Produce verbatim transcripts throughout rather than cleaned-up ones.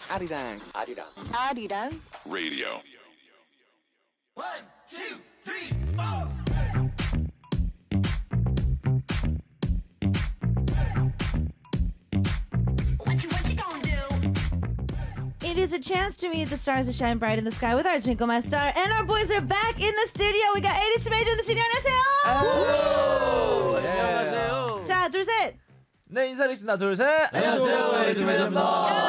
아리랑 아리랑 아리랑 Radio. One, two, three, four. It is a chance to meet the stars that shine bright in the sky with our Twinkle My Star, and our boys are back in the studio. We got eighty-two Major in the studio. 안녕하세요. 안녕하세요. 자, 둘, 셋. 네, 인사드리겠습니다. 둘, 셋. 안녕하세요, 에리투 메이저입니다.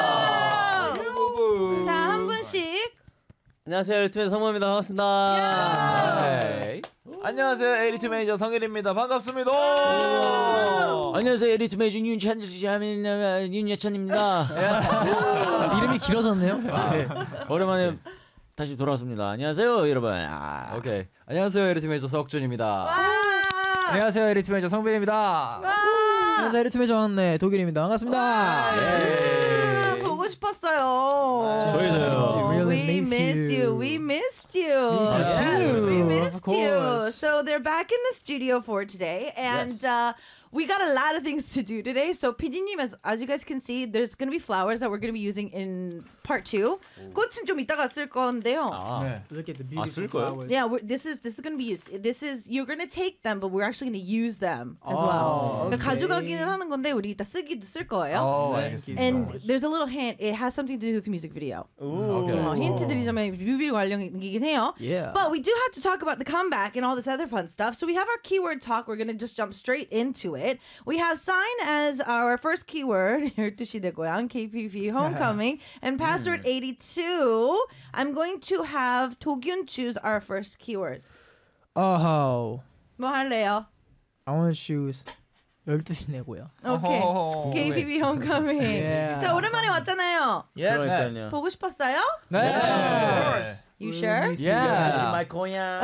자, 한 분씩. 안녕하세요, 에리투 메이저 성모입니다. 반갑습니다. 네. 안녕하세요, 에리투 메이저 성일입니다. 반갑습니다. 안녕하세요, 에리투 메이저 윤찬 윤예찬입니다. 이름이 길어졌네요. 네. 오랜만에 다시 돌아왔습니다. 안녕하세요, 여러분. 아. 오케이. 안녕하세요, 에리투 메이저 석준입니다. 안녕하세요, 에리투 메이저 성빈입니다. 안녕하세요, 에리투 메이저 막내 독일입니다. 반갑습니다. 예. 보고 싶었어요. 저희도요. We missed you. We missed you. Yes, We missed of you. course. So they're back in the studio for today, and Yes. uh, we got a lot of things to do today. So 피디님, as as you guys can see, there's going to be flowers that we're going to be using in part two. 꽃은 좀 이따가 쓸 건데요. 아. Look at the 아, beautiful 쓸 거예요? flowers. Yeah, we're, this is this is going to be used. This is you're going to take them, but we're actually going to use them as Oh, well. 그러니까 okay. 가져가기는 하는 건데 우리 이따 쓰기도 쓸 거예요. 어, Thank 알겠습니다. you And so much. there's a little hint. It has something to do with the music video. 오케이. 어, 힌트 드리자면 뮤비 관련이긴 해요. Yeah. But we do have to talk about the comeback and all this other fun stuff. So we have our keyword talk. We're going to just jump straight into it. We have sign as our first keyword, 열두 시 내 고향, K P V homecoming, and password eighty-two. I'm going to have 도균 choose our first keyword. Oh, 뭐 할래요? I want to choose 열두 시 내고요. 오케이. 어허허. K P V homecoming. Yeah. 자, 오랜만에 왔잖아요. Yes. 그러니까요. 보고 싶었어요? 네. You sure? Yeah. 마이 고향.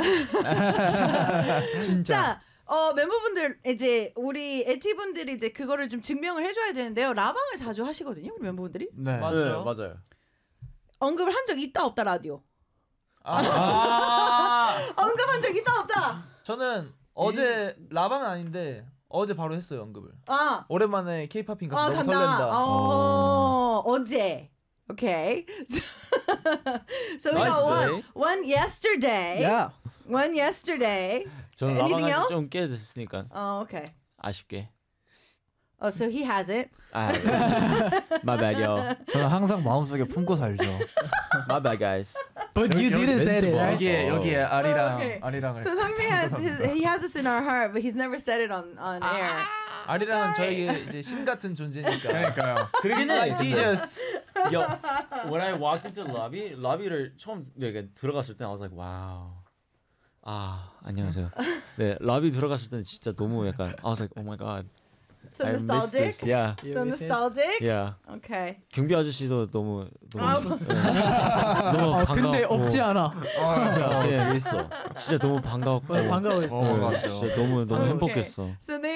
진짜. 자, 어 멤버분들 이제 우리 에티 분들이 이제 그거를 좀 증명을 해줘야 되는데요. 라방을 자주 하시거든요, 우리 멤버분들이. 네. 맞죠? 네, 맞아요. 언급을 한 적 있다 없다 라디오. 아. 언급한 적 있다 없다. 저는 어제 라방은 아닌데 어제 바로 했어요, 언급을. 아, 오랜만에 케이팝인 가서 어 너무 간다. 설렌다. 어, 어제. Okay. So we got one, one yesterday. Yeah. One yesterday. 저는 Anything 라방을 else? 좀 깨 됐으니까 Oh, okay. 아쉽게. Oh, so he hasn't. 아, my bad, yo. 저는 항상 마음속에 품고 살죠. My bad, guys. But you didn't say it, right? 여기에 여기에 아리랑 Okay. 아리랑을. So 성민 has his, he has this in our heart, but he's never said it on on air. 아리랑은 저에게 이제 신 같은 존재니까. 그러니까요. 그러긴 Like Jesus. Yo, when I walked into the lobby, lobby를 처음 이렇게 들어갔을 때 I was like, wow. 아, 안녕하세요. 네, 러비 들어갔을 때는 진짜 너무 약간 I was like, oh my god. So I missed nostalgic. this. Yeah. So nostalgic. Yeah. Okay. 경비 아저씨도 너무 너무 아, 네. 너무 아, 반가웠고. 근데 없지 않아. 진짜 네, 있어. 진짜 너무 반가웠고. 반가워했어. 어, 맞죠. 진짜 너무 너무 아, 행복했어. So they